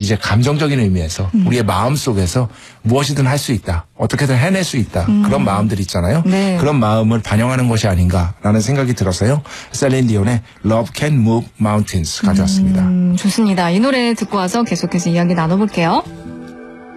이제 감정적인 의미에서 우리의 마음 속에서 무엇이든 할 수 있다. 어떻게든 해낼 수 있다. 그런 마음들 있잖아요. 네. 그런 마음을 반영하는 것이 아닌가라는 생각이 들어서요. 셀린 디온의 Love Can Move Mountains 가져왔습니다. 좋습니다. 이 노래 듣고 와서 계속해서 이야기 나눠볼게요.